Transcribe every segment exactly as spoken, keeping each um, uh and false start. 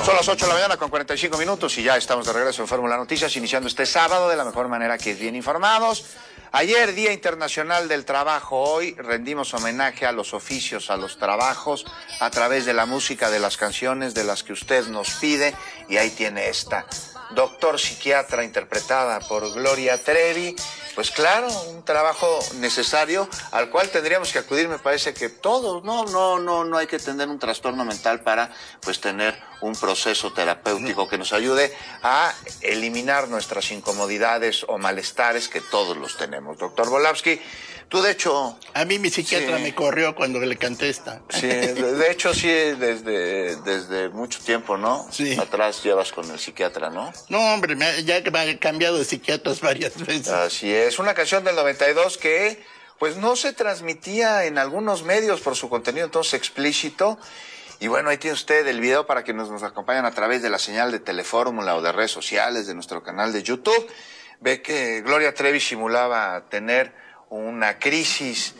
Son las ocho de la mañana con cuarenta y cinco minutos y ya estamos de regreso en Fórmula Noticias, iniciando este sábado de la mejor manera, que es bien informados. Ayer, Día Internacional del Trabajo, hoy rendimos homenaje a los oficios, a los trabajos, a través de la música, de las canciones de las que usted nos pide, y ahí tiene esta, Doctor Psiquiatra, interpretada por Gloria Trevi. Pues claro, un trabajo necesario al cual tendríamos que acudir, me parece que todos, no, no, no, no hay que tener un trastorno mental para, pues, tener un proceso terapéutico que nos ayude a eliminar nuestras incomodidades o malestares, que todos los tenemos. Doctor Volavsky, tú de hecho... A mí mi psiquiatra sí, me corrió cuando le canté esta. Sí, de, de hecho sí, desde, desde mucho tiempo, ¿no? Sí. Atrás llevas con el psiquiatra, ¿no? No, hombre, me, ya me he cambiado de psiquiatras varias veces. Así es, una canción del noventa y dos que pues no se transmitía en algunos medios por su contenido entonces explícito. Y bueno, ahí tiene usted el video para que nos, nos acompañen a través de la señal de Telefórmula o de redes sociales, de nuestro canal de YouTube. Ve que Gloria Trevi simulaba tener una crisis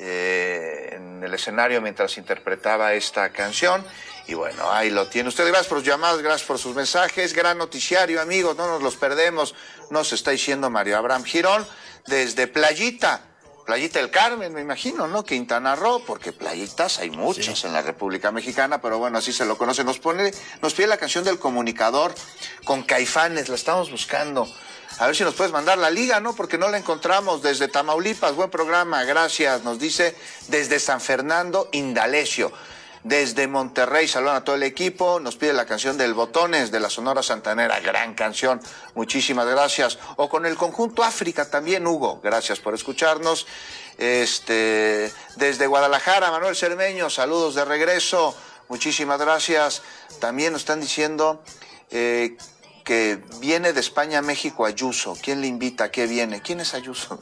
eh, en el escenario mientras interpretaba esta canción. Y bueno, ahí lo tiene usted. Gracias por sus llamadas, gracias por sus mensajes. Gran noticiario, amigos, no nos los perdemos. Nos está diciendo Mario Abraham Girón desde Playita. Playita del Carmen, me imagino, ¿no? Quintana Roo, porque playitas hay muchas sí. en la República Mexicana, pero bueno, así se lo conoce. Nos pone, nos pide la canción del Comunicador con Caifanes, la estamos buscando. A ver si nos puedes mandar la liga, ¿no? Porque no la encontramos. Desde Tamaulipas, buen programa, gracias. Nos dice desde San Fernando, Indalecio. Desde Monterrey, saludan a todo el equipo, nos pide la canción del Botones de la Sonora Santanera, gran canción, muchísimas gracias. O con el conjunto África también, Hugo, gracias por escucharnos. Este, desde Guadalajara, Manuel Cermeño, saludos de regreso, muchísimas gracias. También nos están diciendo eh, que viene de España a México Ayuso. ¿Quién le invita? ¿Qué viene? ¿Quién es Ayuso?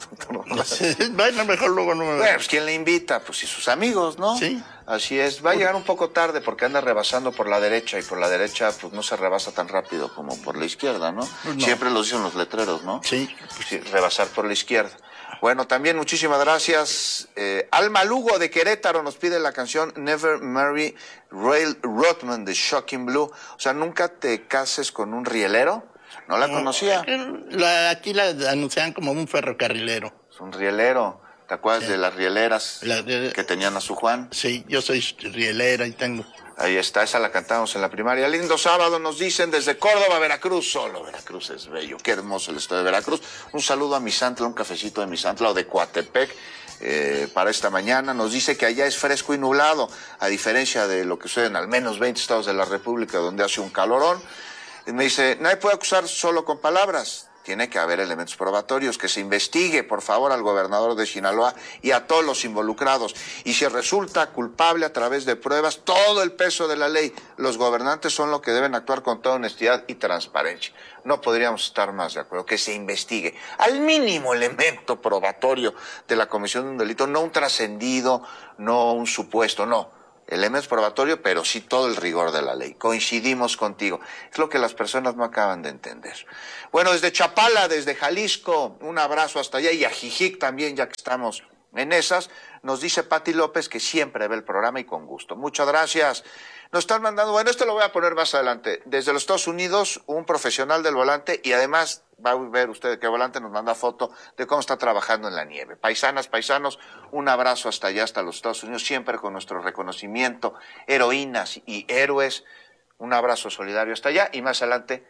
Bueno, mejor luego no. Bueno, pues ¿quién le invita? Pues y sus amigos, ¿no? Sí. Así es. Va a llegar un poco tarde porque anda rebasando por la derecha, y por la derecha pues no se rebasa tan rápido como por la izquierda, ¿no? no. Siempre lo dicen los letreros, ¿no? Sí. sí. Rebasar por la izquierda. Bueno, también muchísimas gracias. Eh, Alma Lugo de Querétaro nos pide la canción Never Marry Rail Rodman de Shocking Blue. O sea, nunca te cases con un rielero. No la no, conocía. La, aquí la anunciaban como un ferrocarrilero. Es un rielero. ¿Te acuerdas sí. de las rieleras la, de, que tenían a su Juan? Sí, yo soy rielera y tengo. Ahí está, esa la cantamos en la primaria. Lindo sábado, nos dicen desde Córdoba, Veracruz. Solo Veracruz es bello, qué hermoso el estado de Veracruz. Un saludo a Misantla, un cafecito de Misantla o de Coatepec eh, para esta mañana. Nos dice que allá es fresco y nublado, a diferencia de lo que sucede en al menos veinte estados de la República, donde hace un calorón. Y me dice, nadie puede acusar solo con palabras. Tiene que haber elementos probatorios, que se investigue, por favor, al gobernador de Sinaloa y a todos los involucrados. Y si resulta culpable a través de pruebas, todo el peso de la ley. Los gobernantes son los que deben actuar con toda honestidad y transparencia. No podríamos estar más de acuerdo, que se investigue al mínimo elemento probatorio de la comisión de un delito, no un trascendido, no un supuesto, no. Elementos probatorios, pero sí todo el rigor de la ley. Coincidimos contigo. Es lo que las personas no acaban de entender. Bueno, desde Chapala, desde Jalisco, un abrazo hasta allá, y a Jijic también, ya que estamos en esas, nos dice Pati López que siempre ve el programa y con gusto. Muchas gracias. Nos están mandando, bueno, esto lo voy a poner más adelante. Desde los Estados Unidos, un profesional del volante, y además va a ver usted que volante nos manda foto de cómo está trabajando en la nieve. Paisanas, paisanos, un abrazo hasta allá, hasta los Estados Unidos, siempre con nuestro reconocimiento, heroínas y héroes. Un abrazo solidario hasta allá, y más adelante,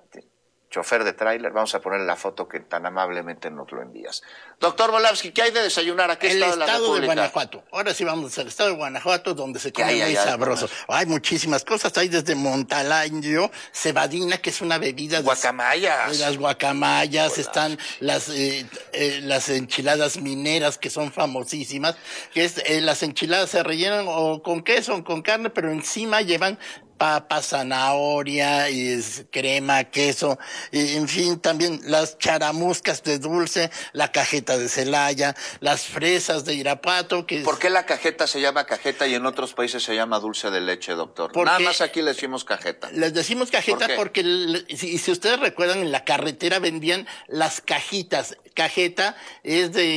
chofer de tráiler, vamos a poner la foto que tan amablemente nos lo envías. Doctor Volavsky, ¿qué hay de desayunar? ¿A qué estado de la República? El estado de Guanajuato. Ahora sí vamos al estado de Guanajuato, donde se come muy sabroso. Hay muchísimas cosas. Hay desde Montalaño, cebadina, que es una bebida. Guacamayas. De, las guacamayas, Hola. Están las eh, eh, las enchiladas mineras, que son famosísimas. Que es eh, las enchiladas se rellenan o con queso o con carne, pero encima llevan papa, zanahoria, y crema, queso, y en fin, también las charamuscas de dulce, la cajeta de Celaya, las fresas de Irapuato. Que ¿Por qué la cajeta se llama cajeta y en otros países se llama dulce de leche, doctor? Nada más aquí le decimos cajeta. Les decimos cajeta ¿Por porque, si, si ustedes recuerdan, en la carretera vendían las cajitas cajeta es de,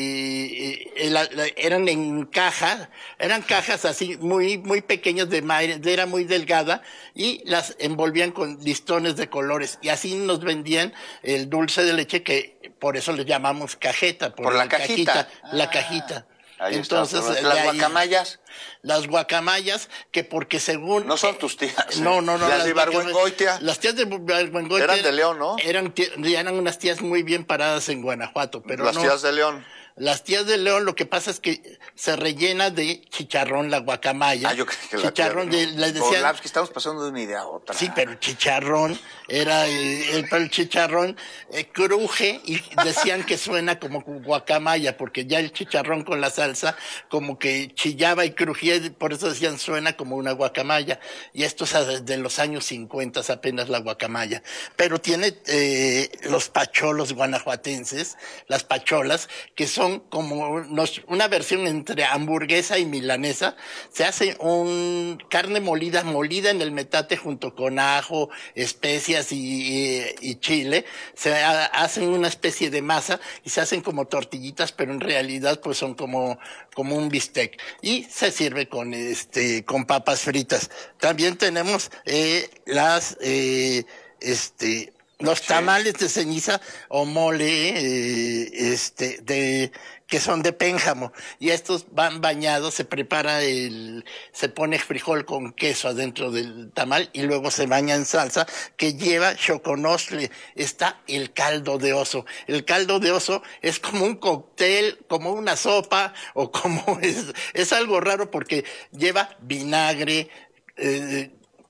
eh, la, la, eran en caja, eran cajas así muy, muy pequeñas de madera muy delgada y las envolvían con listones de colores y así nos vendían el dulce de leche que por eso le llamamos cajeta. Por, por la, la cajita. cajita. La ah. cajita. Ahí Entonces, está, las guacamayas. Las guacamayas, que porque según... No son tus tías. No, no, no. Las, las de Ibargüengoitia. Las tías de Ibargüengoitia. Eran de León, ¿no? Eran, eran unas tías muy bien paradas en Guanajuato, pero Las no, tías de León. Las tías de León, lo que pasa es que se rellena de chicharrón la guacamaya. Ah, yo creo que chicharrón la tía, de, no. les decían, Por que estamos pasando de una idea a otra. Sí, pero chicharrón era eh, el, el chicharrón eh, cruje y decían que suena como guacamaya porque ya el chicharrón con la salsa como que chillaba y crujía, y por eso decían suena como una guacamaya. Y esto es desde los años cincuenta apenas la guacamaya. Pero tiene eh, los pacholos guanajuatenses, las pacholas, que son como nos, una versión entre hamburguesa y milanesa. Se hace un carne molida, molida en el metate junto con ajo, especias y, y, y chile. Se ha, hacen una especie de masa y se hacen como tortillitas, pero en realidad pues son como, como un bistec. Y se sirve con este, con papas fritas. También tenemos eh, las, eh, este, los tamales de ceniza o mole, eh, este, de, que son de pénjamo. Y estos van bañados, se prepara el, se pone frijol con queso adentro del tamal y luego se baña en salsa que lleva choconostle. Está el caldo de oso. El caldo de oso es como un cóctel, como una sopa o como es, es algo raro porque lleva vinagre, eh,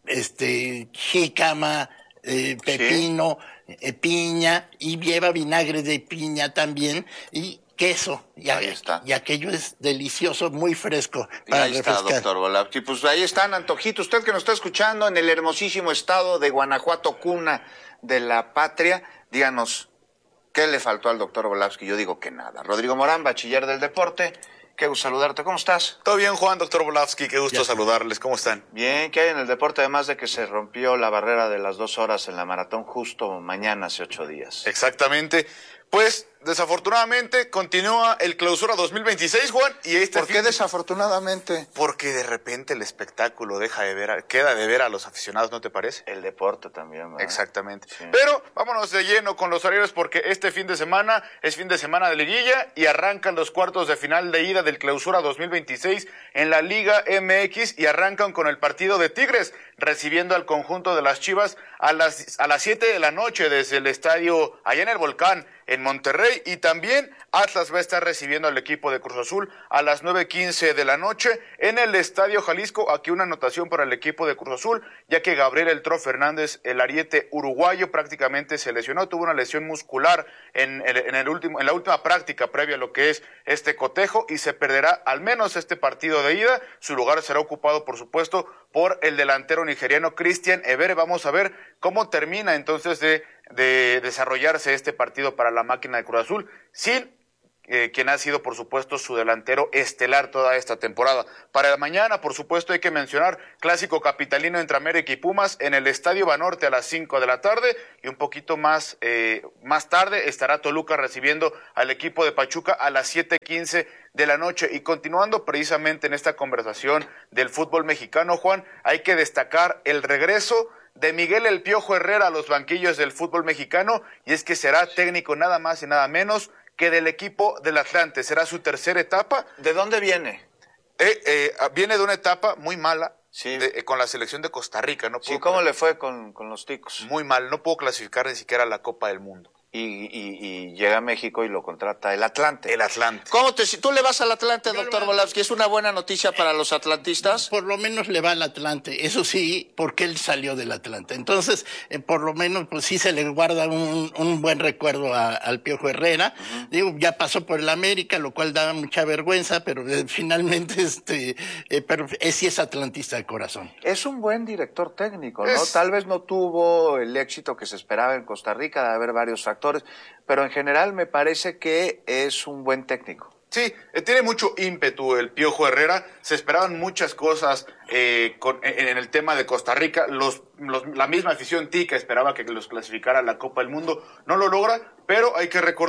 este, jícama, Eh, pepino, ¿sí? eh, piña, y lleva vinagre de piña también, y queso, y, ahí está. Y aquello es delicioso, muy fresco. Para ahí refrescar. Está, doctor Volapsky. Pues ahí están, antojito. Usted que nos está escuchando en el hermosísimo estado de Guanajuato, cuna de la patria, díganos, ¿qué le faltó al doctor Volapsky? Yo digo que nada. Rodrigo Morán, bachiller del deporte. Qué gusto saludarte. ¿Cómo estás? Todo bien, Juan, doctor Volapsky. Qué gusto ya. saludarles. ¿Cómo están? Bien. ¿Qué hay en el deporte? Además de que se rompió la barrera de las dos horas en la maratón justo mañana, hace ocho días. Exactamente. Pues, desafortunadamente, continúa el Clausura dos mil veintiséis, Juan. Y este ¿Por qué desafortunadamente? Porque de repente el espectáculo deja de ver, a, queda de ver a los aficionados, ¿no te parece? El deporte también, ¿verdad? Exactamente. Sí. Pero vámonos de lleno con los horarios porque este fin de semana es fin de semana de liguilla y arrancan los cuartos de final de ida del Clausura dos mil veintiséis en la Liga M X y arrancan con el partido de Tigres recibiendo al conjunto de las Chivas a las a las siete de la noche desde el estadio allá en el Volcán en Monterrey, y también Atlas va a estar recibiendo al equipo de Cruz Azul a las nueve quince de la noche en el Estadio Jalisco. Aquí una anotación para el equipo de Cruz Azul, ya que Gabriel El Tro Fernández, el ariete uruguayo, prácticamente se lesionó, tuvo una lesión muscular en, el, en, el último, en la última práctica previa a lo que es este cotejo y se perderá al menos este partido de ida. Su lugar será ocupado, por supuesto, por el delantero nigeriano Christian Ebere. Vamos a ver cómo termina entonces de de desarrollarse este partido para la máquina de Cruz Azul, sin eh, quien ha sido, por supuesto, su delantero estelar toda esta temporada. Para la mañana, por supuesto, hay que mencionar clásico capitalino entre América y Pumas en el Estadio Banorte a las cinco de la tarde, y un poquito más, eh, más tarde estará Toluca recibiendo al equipo de Pachuca a las siete quince de la noche. Y continuando precisamente en esta conversación del fútbol mexicano, Juan, hay que destacar el regreso de Miguel El Piojo Herrera a los banquillos del fútbol mexicano, y es que será técnico nada más y nada menos que del equipo del Atlante. Será su tercera etapa. ¿De dónde viene? Eh, eh, viene de una etapa muy mala, sí. de, eh, con la selección de Costa Rica. No sí, ¿cómo le fue con, con los ticos? Muy mal, no pudo clasificar ni siquiera a la Copa del Mundo. Y, y, y llega a México y lo contrata el Atlante. El Atlante. ¿Cómo te, si tú le vas al Atlante, yo doctor Volapsky? ¿Es una buena noticia para los atlantistas? Por lo menos le va al Atlante, eso sí, porque él salió del Atlante. Entonces, eh, por lo menos, pues sí se le guarda un, un buen recuerdo a, al Piojo Herrera. Uh-huh. Digo, ya pasó por el América, lo cual da mucha vergüenza, pero eh, finalmente, este, eh, pero eh, sí es atlantista de corazón. Es un buen director técnico, ¿no? Es... Tal vez no tuvo el éxito que se esperaba en Costa Rica, de haber varios factores, pero en general me parece que es un buen técnico. Sí, eh, tiene mucho ímpetu el Piojo Herrera. Se esperaban muchas cosas eh, con, en, en el tema de Costa Rica. Los, los, la misma afición tica esperaba que los clasificara a la Copa del Mundo. No lo logra, pero hay que recordar,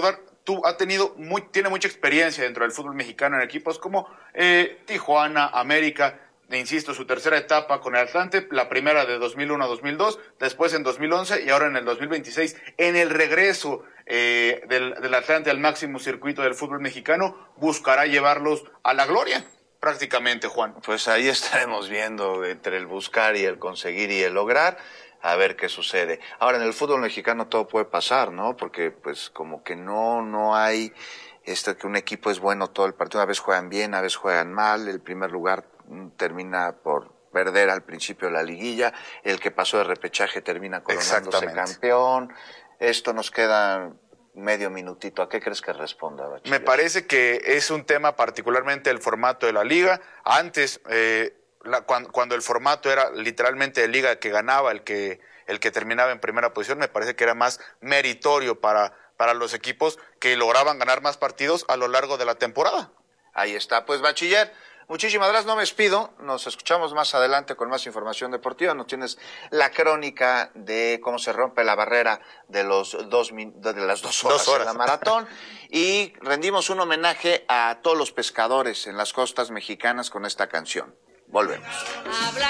tú, ha tenido muy, tiene mucha experiencia dentro del fútbol mexicano en equipos como eh, Tijuana, América. Insisto, su tercera etapa con el Atlante, la primera de dos mil uno a dos mil dos, después en dos mil once y ahora en el dos mil veintiséis, en el regreso eh, del, del Atlante al máximo circuito del fútbol mexicano, buscará llevarlos a la gloria, prácticamente, Juan. Pues ahí estaremos viendo entre el buscar y el conseguir y el lograr, a ver qué sucede. Ahora, en el fútbol mexicano todo puede pasar, ¿no? Porque pues como que no, no hay esto que un equipo es bueno todo el partido, a veces juegan bien, a veces juegan mal, el primer lugar termina por perder al principio de la liguilla, el que pasó de repechaje termina coronándose campeón. Esto nos queda medio minutito. ¿A qué crees que responda, Bachiller? Me parece que es un tema particularmente el formato de la liga. Antes, eh, la, cuando, cuando el formato era literalmente de liga que ganaba el que, el que terminaba en primera posición, me parece que era más meritorio para, para los equipos que lograban ganar más partidos a lo largo de la temporada. Ahí está, pues, Bachiller. Muchísimas gracias, no me despido, nos escuchamos más adelante con más información deportiva, nos tienes la crónica de cómo se rompe la barrera de los dos de las dos horas, dos horas. En la maratón y rendimos un homenaje a todos los pescadores en las costas mexicanas con esta canción. Volvemos.